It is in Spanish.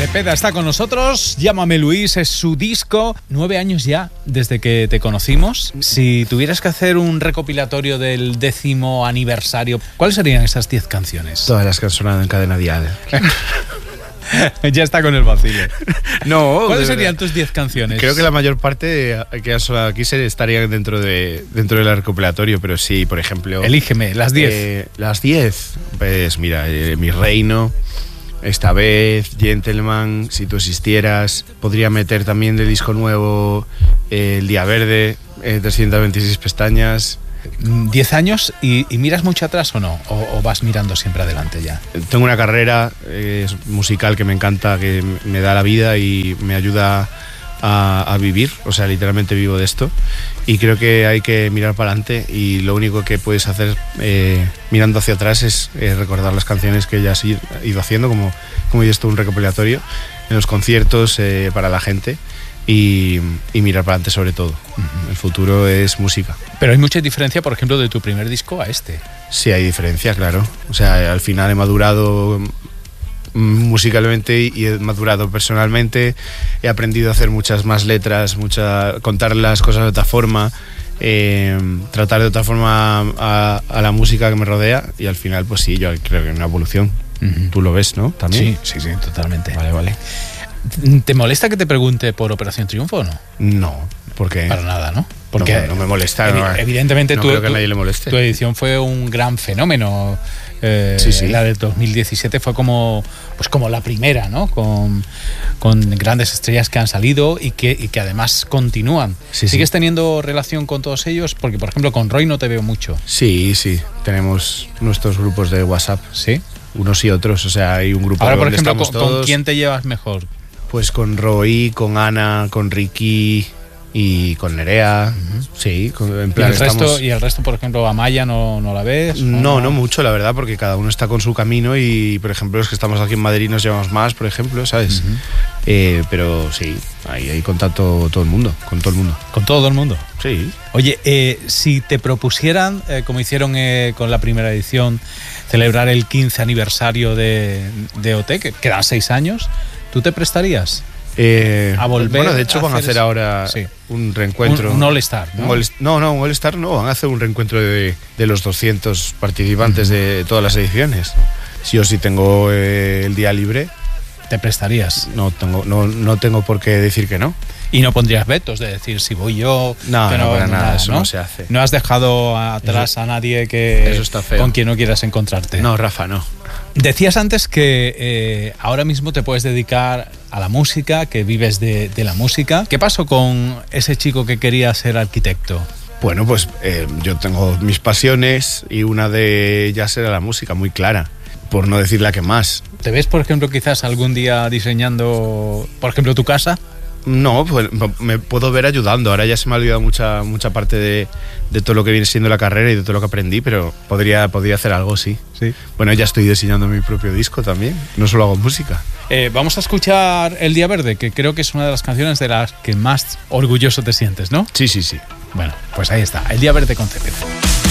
Cepeda está con nosotros. Llámame Luis, es su disco. 9 años ya desde que te conocimos. Si tuvieras que hacer un recopilatorio del 10º aniversario, ¿cuáles serían esas 10 canciones? Todas las que han sonado en Cadena Dial. Ya está con el vacile. No, ¿cuáles serían tus 10 canciones? Creo que la mayor parte que han sonado aquí estarían dentro del recopilatorio, pero sí, por ejemplo... Elígeme, las 10. Las 10, pues mira, Mi Reino, Esta Vez, Gentleman, Si Tú Existieras. Podría meter también del disco nuevo El Día Verde, 326 pestañas. 10 años y miras mucho atrás o no, o vas mirando siempre adelante ya. Tengo una carrera musical que me encanta, que me da la vida y me ayuda a vivir, o sea, literalmente vivo de esto, y creo que hay que mirar para adelante, y lo único que puedes hacer mirando hacia atrás es recordar las canciones que ya has ido haciendo, como dices tú, un recopilatorio en los conciertos para la gente. Y mirar para adelante sobre todo. El futuro es música. Pero hay mucha diferencia, por ejemplo, de tu primer disco a este. Sí, hay diferencia, claro. O sea, al final he madurado musicalmente y he madurado personalmente. He aprendido a hacer muchas más letras, contar las cosas de otra forma, tratar de otra forma a la música que me rodea, y al final, pues sí, yo creo que es una evolución. Tú lo ves, ¿no? ¿También? Sí, totalmente. Vale. ¿Te molesta que te pregunte por Operación Triunfo o no? No, ¿por qué? Para nada, ¿no? Porque no me molesta. Evidentemente no creo que a nadie le moleste. Tu edición fue un gran fenómeno. Sí. La del 2017 fue como la primera, ¿no? Con grandes estrellas que han salido y que además continúan. ¿Sigues teniendo relación con todos ellos? Porque, por ejemplo, con Roy no te veo mucho. Sí. Tenemos nuestros grupos de WhatsApp. ¿Sí? Unos y otros, o sea, hay un grupo. Ahora, por donde ejemplo, estamos todos. ¿con quién te llevas mejor? Pues con Roy, con Ana, con Ricky y con Nerea. Sí, en plan ¿Y el resto, por ejemplo, Amaya no la ves? No mucho, la verdad, porque cada uno está con su camino, y, por ejemplo, los que estamos aquí en Madrid nos llevamos más, por ejemplo, ¿sabes? Pero sí, hay contacto todo el mundo, con todo el mundo. ¿Con todo el mundo? Sí. Oye, si te propusieran, como hicieron con la primera edición, celebrar el 15 aniversario de OT, que quedan 6 años, ¿tú te prestarías a volver? Bueno, de hecho van a hacer ahora un reencuentro. Un All-Star, ¿no? Un All-Star no, van a hacer un reencuentro de los 200 participantes de todas las ediciones. Si yo sí tengo el día libre. ¿Te prestarías? No tengo por qué decir que no. ¿Y no pondrías vetos de decir si voy yo? No, para nada, eso no se hace. ¿No has dejado atrás a nadie eso está feo, con quien no quieras encontrarte? No, Rafa, no. Decías antes que ahora mismo te puedes dedicar a la música, que vives de la música. ¿Qué pasó con ese chico que quería ser arquitecto? Bueno, pues yo tengo mis pasiones, y una de ellas era la música, muy clara, por no decir la que más. ¿Te ves, por ejemplo, quizás algún día diseñando, por ejemplo, tu casa? No, pues me puedo ver ayudando. Ahora ya se me ha olvidado mucha parte de todo lo que viene siendo la carrera y de todo lo que aprendí, pero podría hacer algo, sí. Bueno, ya estoy diseñando mi propio disco también, no solo hago música. Vamos a escuchar El Día Verde, que creo que es una de las canciones de las que más orgulloso te sientes, ¿no? Sí. Bueno, pues ahí está, El Día Verde con Cepeda.